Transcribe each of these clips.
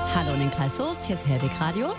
Hallo in den Kreis Soest, hier ist Hellweg Radio.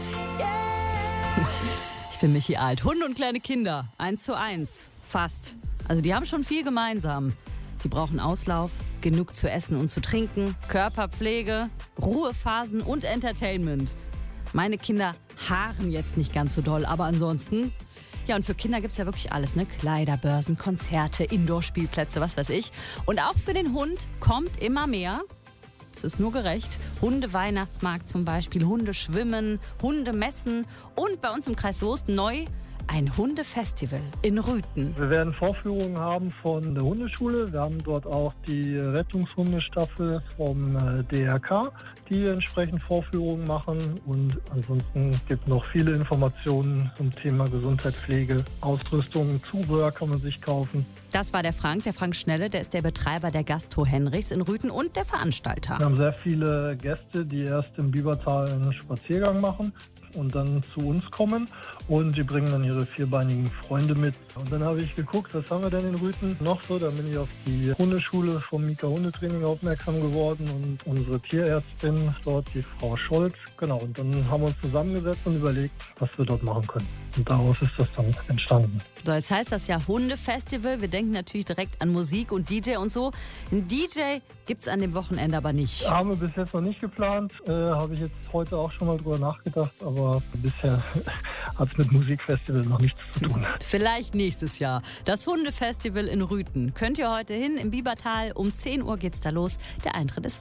Ich bin Michi Alt. Hunde und kleine Kinder, 1:1, fast. Also die haben schon viel gemeinsam. Die brauchen Auslauf, genug zu essen und zu trinken, Körperpflege, Ruhephasen und Entertainment. Meine Kinder haaren jetzt nicht ganz so doll, aber ansonsten... Ja, und für Kinder gibt's ja wirklich alles, ne? Kleiderbörsen, Konzerte, Indoor-Spielplätze, was weiß ich. Und auch für den Hund kommt immer mehr. Es ist nur gerecht. Hunde-Weihnachtsmarkt zum Beispiel, Hundeschwimmen, Hundemessen und bei uns im Kreis Soest neu ein Hundefestival in Rüthen. Wir werden Vorführungen haben von der Hundeschule. Wir haben dort auch die Rettungshundestaffel vom DRK, die entsprechend Vorführungen machen. Und ansonsten gibt es noch viele Informationen zum Thema Gesundheitspflege, Ausrüstung, Zubehör kann man sich kaufen. Das war der Frank Schnelle, der ist der Betreiber der Gastro Henrichs in Rüthen und der Veranstalter. Wir haben sehr viele Gäste, die erst im Biebertal einen Spaziergang machen und dann zu uns kommen und sie bringen dann ihre vierbeinigen Freunde mit. Und dann habe ich geguckt, was haben wir denn in Rüthen noch so? Dann bin ich auf die Hundeschule vom Mika Hundetraining aufmerksam geworden und unsere Tierärztin dort, die Frau Scholz. Genau, und dann haben wir uns zusammengesetzt und überlegt, was wir dort machen können. Und daraus ist das dann entstanden. So, jetzt heißt das ja Hundefestival. Wir denken natürlich direkt an Musik und DJ und so. Ein DJ gibt's an dem Wochenende aber nicht. Haben wir bis jetzt noch nicht geplant. Habe ich jetzt heute auch schon mal drüber nachgedacht. Aber bisher hat es mit Musikfestival noch nichts zu tun. Vielleicht nächstes Jahr. Das Hundefestival in Rüthen. Könnt ihr heute hin im Biebertal. Um 10 Uhr geht's da los. Der Eintritt ist frei.